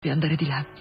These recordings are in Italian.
e andare di là.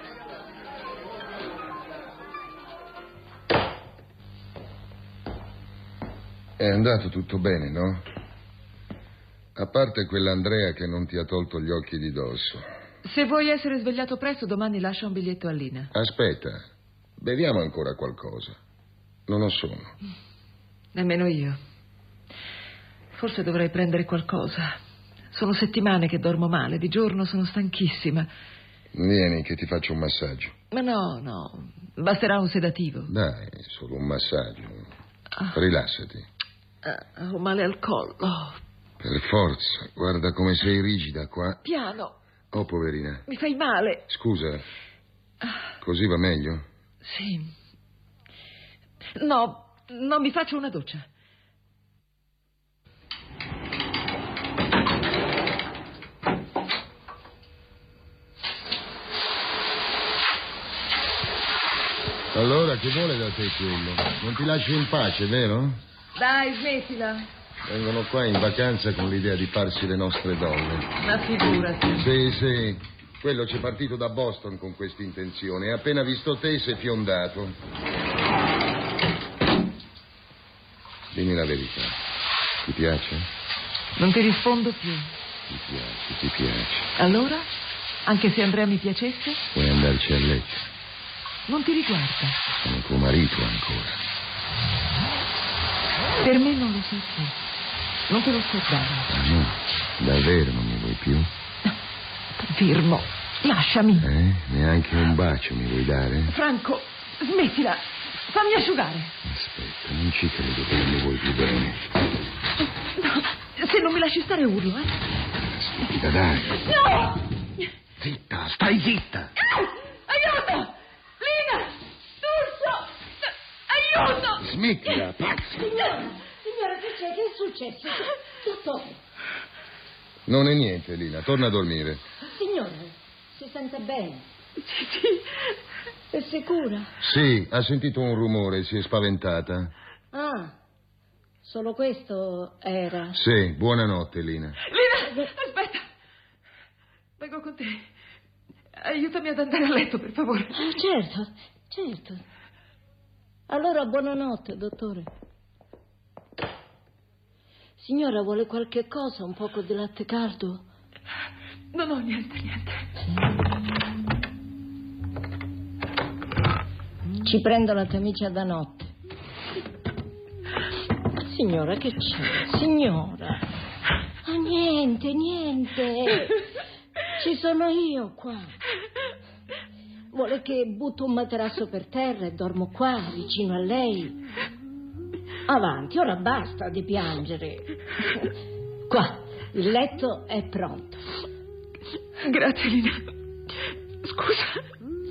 È andato tutto bene, no? A parte quell'Andrea che non ti ha tolto gli occhi di dosso. Se vuoi essere svegliato presto, domani lascia un biglietto a Lina. Aspetta, beviamo ancora qualcosa. Non ho sonno. Nemmeno io. Forse dovrei prendere qualcosa. Sono settimane che dormo male, di giorno sono stanchissima. Vieni che ti faccio un massaggio. Ma no, basterà un sedativo. Dai, solo un massaggio. Rilassati. Ho male al collo. Per forza, guarda come sei rigida qua. Piano. Oh, poverina. Mi fai male. Scusa, così va meglio? Sì. No, mi faccio una doccia. Allora, che vuole da te quello? Non ti lascio in pace, vero? Dai, smettila. Vengono qua in vacanza con l'idea di farsi le nostre donne. Ma figurati. Sì. Quello c'è partito da Boston con questa intenzione e appena visto te si è fiondato. Dimmi la verità. Ti piace? Non ti rispondo più. Ti piace. Allora? Anche se Andrea mi piacesse? Vuoi andarci a letto? Non ti riguarda. Sono tuo marito ancora. Per me non lo sei più. Non te lo scordare. Ah no? Davvero non mi vuoi più? Firmo, lasciami. Neanche un bacio mi vuoi dare? Franco, smettila. Fammi asciugare. Aspetta, non ci credo che non mi vuoi più bene. No, se non mi lasci stare urlo, Stupida, dai. No! Zitta, stai zitta. Aiuto! Lina! D'Urso! Aiuto! Smettila, pazza. Signora, che c'è? Che è successo? Dottore. Non è niente, Lina, torna a dormire. Signora, si sente bene? Sì. È sicura? Sì, ha sentito un rumore, si è spaventata. Ah, solo questo era. Sì, buonanotte, Lina. Lina, aspetta. Vengo con te. Aiutami ad andare a letto, per favore. Certo. Allora, buonanotte, dottore. Signora, vuole qualche cosa? Un poco di latte caldo? No, niente. Ci prendo la camicia da notte. Signora, che c'è? Signora. Ah, niente. Ci sono io qua. Vuole che butto un materasso per terra e dormo qua, vicino a lei? Avanti, ora basta di piangere. Qua, il letto è pronto. Grazie, Lina. Scusa.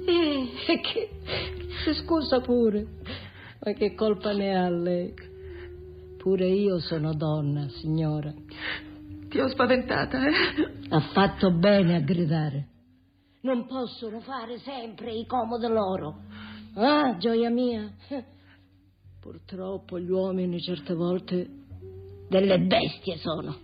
Che scusa pure. Ma che colpa ne ha lei? Pure io sono donna, signora. Ti ho spaventata, Ha fatto bene a gridare. Non possono fare sempre i comodi loro. Ah, gioia mia. Purtroppo gli uomini certe volte delle bestie sono.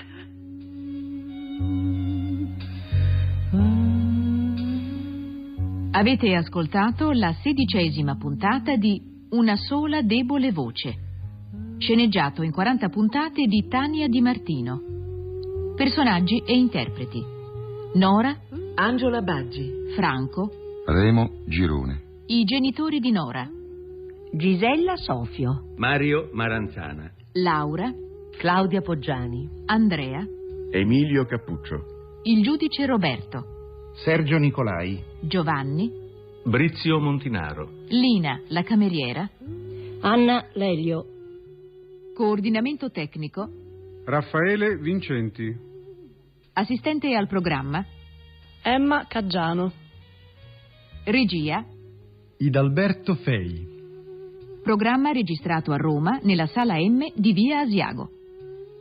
Avete ascoltato la 16ª puntata di Una sola debole voce, sceneggiato in 40 puntate di Tania Di Martino. Personaggi e interpreti: Nora, Angela Baggi, Franco, Remo Girone. i genitori di Nora, Gisella Sofio, Mario Maranzana, Laura, Claudia Poggiani, Andrea, Emilio Cappuccio, il giudice Roberto, Sergio Nicolai, Giovanni, Brizio Montinaro, Lina, la cameriera, Anna Lelio, coordinamento tecnico, Raffaele Vincenti, assistente al programma, Emma Caggiano, regia, Idalberto Fei. programma registrato a Roma nella sala M di Via Asiago.